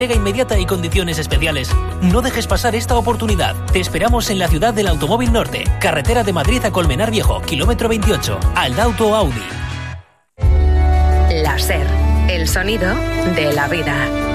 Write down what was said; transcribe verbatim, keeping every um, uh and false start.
Entrega inmediata y condiciones especiales. No dejes pasar esta oportunidad. Te esperamos en la ciudad del Automóvil Norte, carretera de Madrid a Colmenar Viejo, kilómetro veintiocho, Aldauto Audi. La SER, el sonido de la vida.